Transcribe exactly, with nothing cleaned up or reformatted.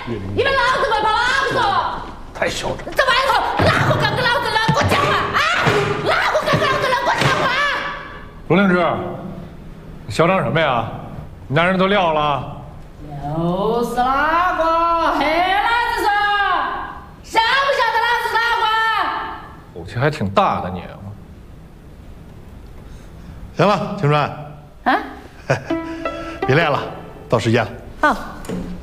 你们老子不跑老子！ 太嚣张！ 在外头哪个敢跟老子人给我讲话啊？哪个敢跟老子人给我讲话？ 罗灵芝，你嚣张什么呀？你男人都撂了？ 又是哪个？黑老子说，晓不晓得老子哪个？ 口气还挺大的你。 行了，青川， 啊？ 别练了，到时间了。 好。